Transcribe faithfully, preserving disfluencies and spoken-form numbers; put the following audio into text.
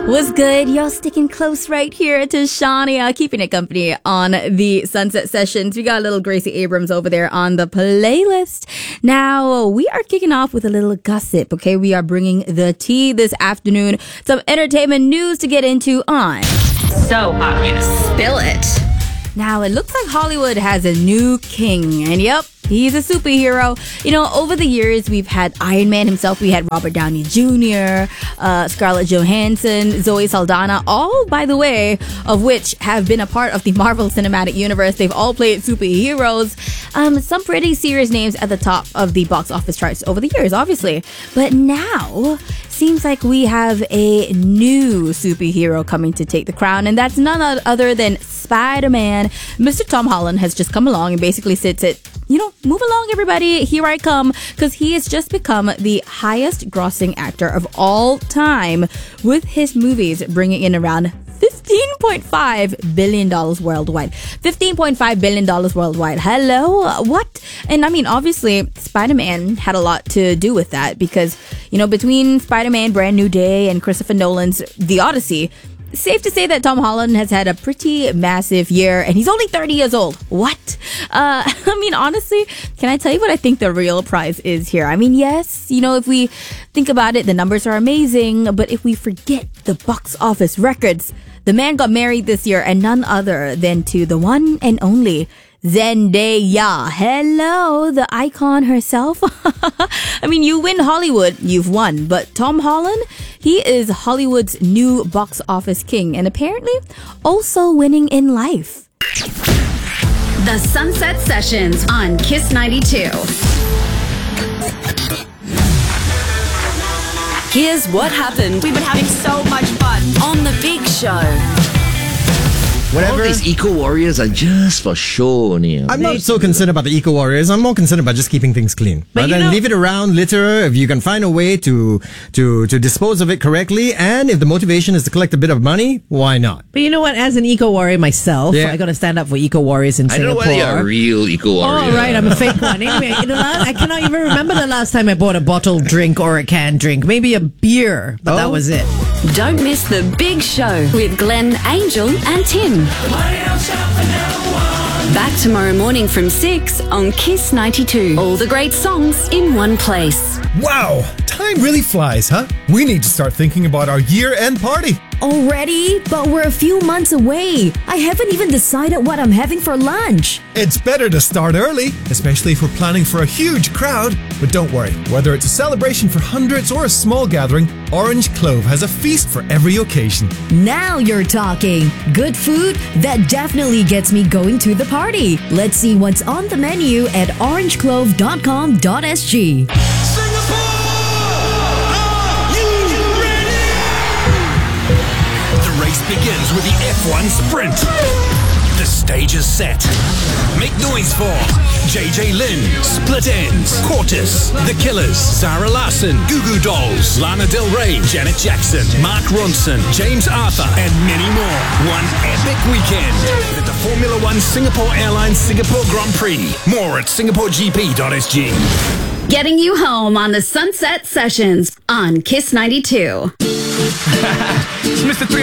What's good? Y'all sticking close right here to Shania, keeping it company on the Sunset Sessions. We got a little Gracie Abrams over there on the playlist. Now, we are kicking off with a little gossip, okay? We are bringing the tea this afternoon. Some entertainment news to get into on So obvious. Spill It. Now, it looks like Hollywood has a new king, and yep, he's a superhero. You know, over the years, we've had Iron Man himself. We had Robert Downey Junior, uh, Scarlett Johansson, Zoe Saldana, all, by the way, of which have been a part of the Marvel Cinematic Universe. They've all played superheroes. Um, some pretty serious names at the top of the box office charts over the years, obviously. But now, seems like we have a new superhero coming to take the crown, and that's none other than Spider-Man. Mister Tom Holland has just come along and basically said, said you know, move along, everybody. Here I come. Because he has just become the highest grossing actor of all time, with his movies bringing in around fifteen point five billion dollars worldwide. fifteen point five billion dollars worldwide. Hello? What? And I mean, obviously, Spider-Man had a lot to do with that because, you know, between Spider-Man Brand New Day and Christopher Nolan's The Odyssey, safe to say that Tom Holland has had a pretty massive year, and he's only thirty years old. What? Uh, I mean, honestly, can I tell you what I think the real prize is here? I mean, yes, you know, if we think about it, the numbers are amazing, but if we forget the box office records, the man got married this year, and none other than to the one and only Zendaya. Hello, the icon herself. I mean, you win Hollywood, you've won. But Tom Holland, he is Hollywood's new box office king, and apparently also winning in life. The Sunset Sessions on Kiss ninety-two. Here's what happened. We've been having so much fun on The Big Show. Whatever. All these eco-warriors are just for show only. I'm not so concerned about the eco-warriors. I'm more concerned about just keeping things clean. But Rather than leave it around, litter, if you can find a way to, to, to dispose of it correctly, and if the motivation is to collect a bit of money, why not? But you know what? As an eco-warrior myself, yeah. I got to stand up for eco-warriors in I Singapore. I don't know whether you're a real eco-warrior. Oh, right. I'm a fake one. Anyway, you know, I cannot even remember the last time I bought a bottled drink or a canned drink. Maybe a beer, but oh. that was it. Don't miss The Big Show with Glenn, Angel, and Tim. Back tomorrow morning from six on Kiss ninety-two. All the great songs in one place. Wow, time really flies, huh? We need to start thinking about our year-end party. Already? But we're a few months away. I haven't even decided what I'm having for lunch. It's better to start early, especially if we're planning for a huge crowd. But don't worry, whether it's a celebration for hundreds or a small gathering, Orange Clove has a feast for every occasion. Now you're talking. Good food? That definitely gets me going to the party. Let's see what's on the menu at orange clove dot com dot s g. Begins with the F one Sprint. The stage is set. Make noise for J J Lin, Split Enz, Cortis, The Killers, Zara Larsson, Goo Goo Dolls, Lana Del Rey, Janet Jackson, Mark Ronson, James Arthur, and many more. One epic weekend at the Formula One Singapore Airlines Singapore Grand Prix. More at singapore g p dot s g. Getting you home on the Sunset Sessions on Kiss ninety-two. It's Mister three